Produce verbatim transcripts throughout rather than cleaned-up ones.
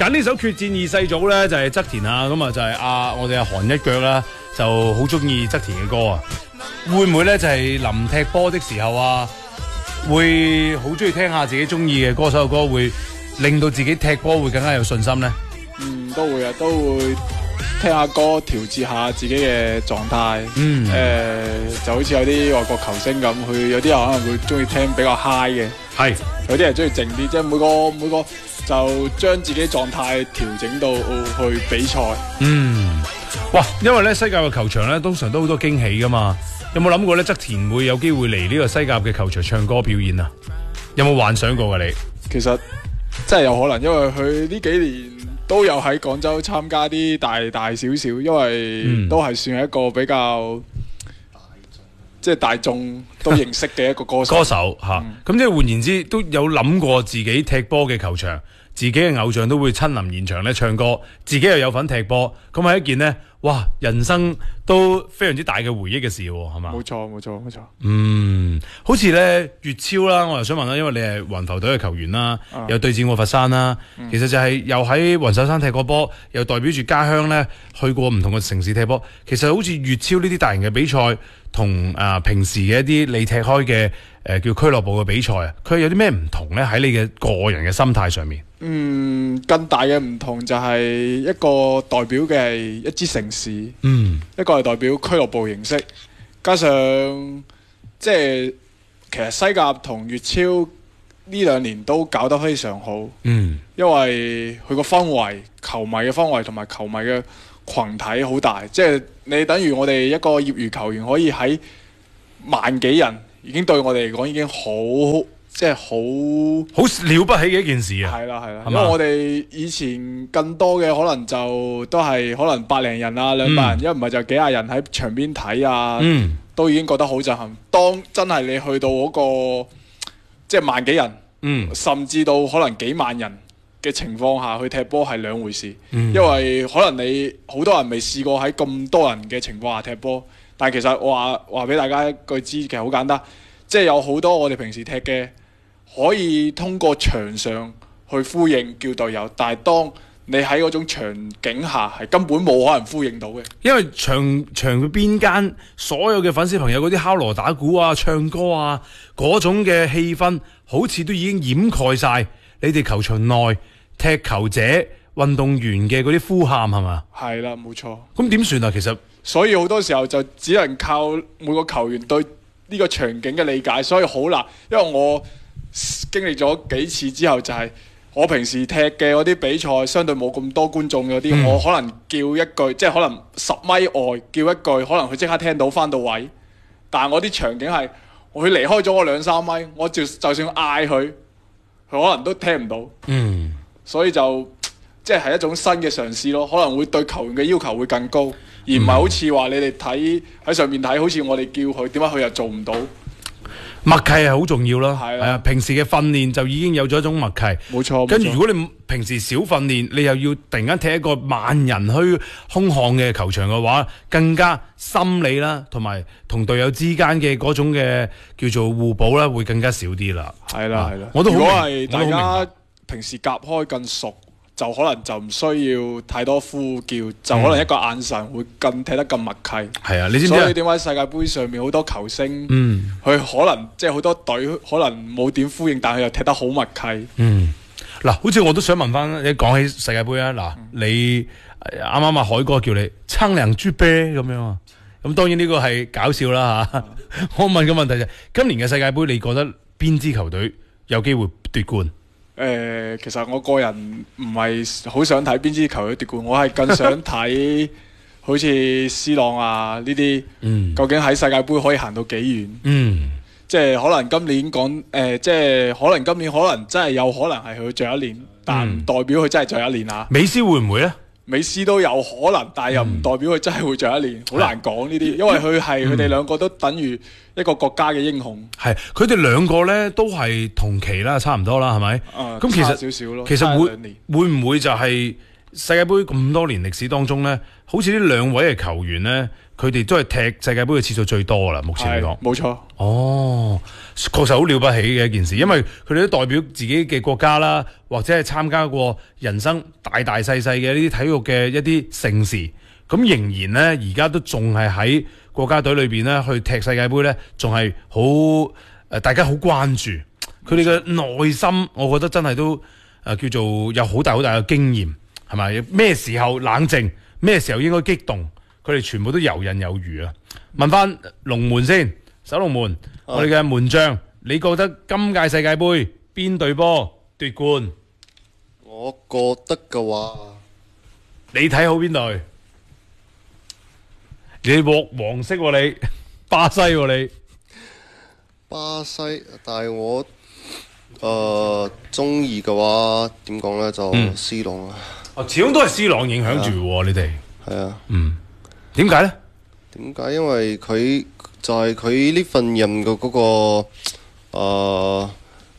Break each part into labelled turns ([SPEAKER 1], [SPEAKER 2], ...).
[SPEAKER 1] 揀呢首決戰二世祖咧，就係側田啊，咁啊就係阿我哋阿韓一腳啦，就好中意側田嘅歌啊。會唔會咧就係臨踢波的時候啊，會好中意聽下自己中意嘅歌手嘅歌，會令到自己踢波會更加有信心咧？
[SPEAKER 2] 嗯，都會啊，都會聽下歌調節下自己嘅狀態。
[SPEAKER 1] 嗯，
[SPEAKER 2] 誒、呃，就好似有啲外國球星咁，佢有啲人可能會中意聽比較 high 嘅，
[SPEAKER 1] 係
[SPEAKER 2] 有啲人中意靜啲，即係每個每個就將自己狀態調整到去比賽。
[SPEAKER 1] 嗯，哇！因為咧西甲嘅球場咧，通常都好多驚喜噶嘛。有冇諗過咧？側田會有機會嚟呢個西甲嘅球場唱歌表演啊？有冇幻想過噶你？
[SPEAKER 2] 其實真係有可能，因為佢呢幾年都有喺廣州參加啲大大小小，因為都係算係一個比較即係大眾都認識嘅一個歌手。
[SPEAKER 1] 歌手吓，咁、嗯、即係換言之，都有諗過自己踢波嘅球場，自己嘅偶像都會親臨現場咧唱歌，自己又有份踢波，咁係一件呢，哇，人生都非常之大嘅回憶嘅事，係嘛？
[SPEAKER 2] 冇錯，冇錯，冇錯。
[SPEAKER 1] 嗯，好似咧粵超啦，我又想問啦，因為你係雲浮隊嘅球員啦，啊、又對戰過佛山啦，嗯、其實就係又喺雲秀山踢過波，又代表住家鄉咧去過唔同嘅城市踢波。其實好似粵超呢啲大型嘅比賽，同啊、呃、平時嘅一啲你踢開嘅誒、呃、叫俱樂部嘅比賽啊，佢有啲咩唔同咧？喺你嘅個人嘅心態上面？
[SPEAKER 2] 嗯，更大嘅唔同就係一個代表嘅係一支城市，
[SPEAKER 1] 嗯，
[SPEAKER 2] 一個係代表俱樂部形式，加上即係其實西甲同粵超呢兩年都搞得非常好，
[SPEAKER 1] 嗯，
[SPEAKER 2] 因為佢個氛圍、球迷嘅氛圍同埋球迷嘅群體好大，即係你等於我哋一個業餘球員可以喺萬幾人，已經對我哋嚟講已經好。即係好
[SPEAKER 1] 好了不起嘅一件事啊！
[SPEAKER 2] 係啦係啦，因為我哋以前更多嘅可能就都係可能百零人啊兩百人，一唔係就幾廿人喺場邊睇啊，
[SPEAKER 1] 嗯、都
[SPEAKER 2] 已經覺得好震撼。當真係你去到嗰、嗰個即係萬幾人，
[SPEAKER 1] 嗯、
[SPEAKER 2] 甚至到可能幾萬人嘅情況下去踢波係兩回事，
[SPEAKER 1] 嗯、
[SPEAKER 2] 因為可能你好多人未試過喺咁多人嘅情況下踢波，但係其實我話話俾大家一句知，其實好簡單，即係有好多我哋平時踢嘅。可以通過場上去呼應叫隊友，但係當你喺嗰種場景下係根本冇可能呼應到嘅，
[SPEAKER 1] 因為場場嘅邊間所有嘅粉絲朋友嗰啲敲鑼打鼓啊、唱歌啊嗰種嘅氣氛，好似都已經掩蓋晒你哋球場內踢球者、運動員嘅嗰啲呼喊，係嘛？
[SPEAKER 2] 係啦，冇錯。咁
[SPEAKER 1] 點算啊？其實
[SPEAKER 2] 所以好多時候就只能靠每個球員對呢個場景嘅理解，所以好難，因為我。經歷咗幾次之後，就係我平時踢嘅嗰啲比賽，相對冇咁多觀眾嗰啲，嗯、我可能叫一句，即係可能十米外叫一句，可能佢即刻聽到翻到位。但係我啲場景係，佢離開咗我兩三米，我就就算嗌佢，佢可能都聽唔到。
[SPEAKER 1] 嗯，
[SPEAKER 2] 所以就即係一種新嘅嘗試咯，可能會對球員嘅要求會更高，而唔係好似話你哋睇喺上面睇，好似我哋叫佢，點解佢又做唔到？
[SPEAKER 1] 默契係好重要咯，係
[SPEAKER 2] 啊，
[SPEAKER 1] 啊，平時嘅訓練就已經有咗一種默契，
[SPEAKER 2] 冇錯。
[SPEAKER 1] 跟住如果你平時少訓練，你又要突然間踢一個萬人虛空曠嘅球場嘅話，更加心理啦，同埋同隊友之間嘅嗰種嘅叫做互補啦，會更加少啲啦。
[SPEAKER 2] 係啦，係啦。
[SPEAKER 1] 我都好明，
[SPEAKER 2] 如果係大家平時夾開更熟，就可能就唔需要太多呼叫，就可能一個眼神會更踢得更默契。係啊，你知唔知？所以點解世界盃上面好多球星，嗯，佢可能即係好多隊可能冇點呼應，但係又踢得好默契。嗯，
[SPEAKER 1] 嗱，好似我都想問翻你講起世界盃啊，嗱，嗯、你啱啱阿海哥叫你撐兩支啤咁樣啊，咁當然呢個係搞笑啦嚇。嗯、我問個問題就係、是，今年嘅世界盃你覺得邊支球隊有機會奪冠？
[SPEAKER 2] 誒、呃，其實我個人唔係好想睇邊支球隊奪冠，我係更想睇好似 C 朗啊呢啲，嗯、究竟喺世界盃可以行到幾遠？嗯，即係可能今年講誒、呃，即係可能今年可能真係有可能係佢最後一年，但唔代表佢真係最後一年啊。
[SPEAKER 1] 美斯會唔會咧？
[SPEAKER 2] 美斯都有可能，但係又唔代表佢真係會最後一年，好、嗯、難講呢啲，因為佢係佢哋兩個都等於一個國家嘅英雄。係
[SPEAKER 1] 佢哋兩個咧都係同期啦，差唔多啦，係咪？咁、
[SPEAKER 2] 嗯、
[SPEAKER 1] 其實
[SPEAKER 2] 少少咯，
[SPEAKER 1] 其實會會唔會就係世界盃咁多年歷史當中咧， 好似呢兩位嘅球員咧，佢哋都係踢世界盃嘅次數最多啦。目前嚟講，
[SPEAKER 2] 冇錯。
[SPEAKER 1] 哦，確實好了不起嘅一件事，因為佢哋都代表自己嘅國家啦，或者係參加過人生大大細細嘅呢啲體育嘅一啲盛事，咁仍然咧而家都仲係喺國家隊裏邊咧去踢世界盃咧，仲係好誒，大家好關注佢哋嘅內心，我覺得真係都誒、呃、叫做有好大好大嘅經驗，係咪？咩時候冷靜，咩時候應該激動，佢哋全部都游刃有餘啊！問翻龍門先，守龍門，我哋嘅門將，你覺得今屆世界盃邊隊波奪冠？
[SPEAKER 3] 我覺得嘅話，
[SPEAKER 1] 你睇好邊隊？你獲黃色喎、啊、你，巴西喎、啊、你。
[SPEAKER 3] 巴西，但係我誒中意嘅話，點講呢？就 C 朗啊。
[SPEAKER 1] 哦，始終都係 C 朗影響住喎，你哋。
[SPEAKER 3] 係啊。
[SPEAKER 1] 嗯。點解呢？
[SPEAKER 3] 點解？因為佢就係佢呢份人嘅嗰、嗰個、呃、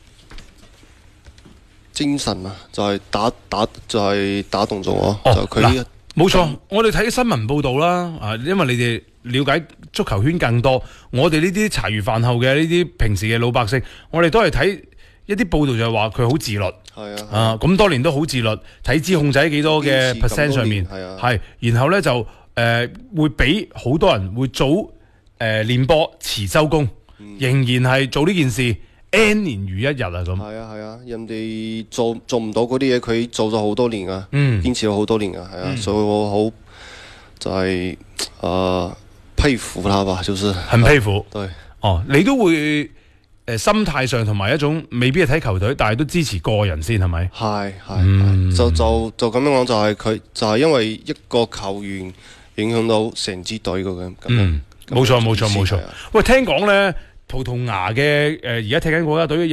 [SPEAKER 3] 精神啊，就係、係、打打就係、係、打動咗我。
[SPEAKER 1] 哦。
[SPEAKER 3] 就佢。
[SPEAKER 1] 冇錯，我哋睇新聞報道啦，啊，因為你哋了解足球圈更多，我哋呢啲茶餘飯後嘅呢啲平時嘅老百姓，我哋都係睇一啲報道就係話佢好自律，
[SPEAKER 3] 係啊，
[SPEAKER 1] 啊咁多年都好自律，體脂控制喺幾多嘅 percent 上面，係、啊，然後呢就誒、呃、會比好多人會早誒練波遲收工，嗯、仍然係做呢件事。N 年如一日啊咁，
[SPEAKER 3] 係啊係啊，人哋做做唔到嗰啲嘢，佢做咗好多年啊，
[SPEAKER 1] 嗯，
[SPEAKER 3] 堅持咗好多年啊，係啊，嗯、所以我好就係、是、誒、呃、佩服他吧，就是很
[SPEAKER 1] 佩服。
[SPEAKER 3] 對，
[SPEAKER 1] 哦，你都會誒、呃、心態上同埋一種未必係睇球隊，但係都支持個人先係咪？
[SPEAKER 3] 係係，就就就咁樣講，就係佢就係、是、因為一個球員影響到成支隊嘅咁。
[SPEAKER 1] 嗯，冇錯冇錯冇錯。喂，聽講咧。葡萄牙嘅誒而家踢緊國家隊